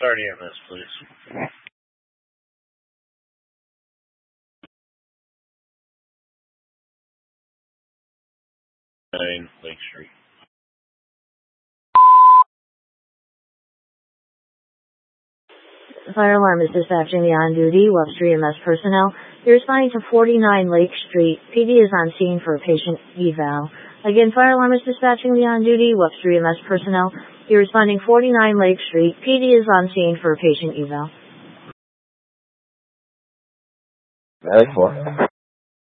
Start EMS, please. 9 Lake Street. Fire alarm is dispatching the on-duty Webster EMS personnel. You're responding to 49 Lake Street. PD is on scene for a patient eval. Again, fire alarm is dispatching the on-duty Webster EMS personnel. You're responding 49 Lake Street. PD is on scene for a patient eval. Medic 4.